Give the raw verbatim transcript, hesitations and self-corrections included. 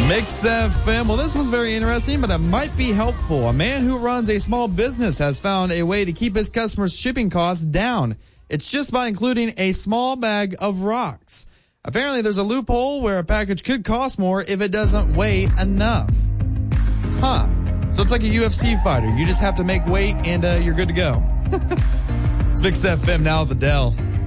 Mix F M. Well, this one's very interesting, but it might be helpful. A man who runs a small business has found a way to keep his customers' shipping costs down. It's just by including a small bag of rocks. Apparently, there's a loophole where a package could cost more if it doesn't weigh enough. Huh. So it's like a U F C fighter. You just have to make weight and uh, you're good to go. It's Mix F M now at the Dell.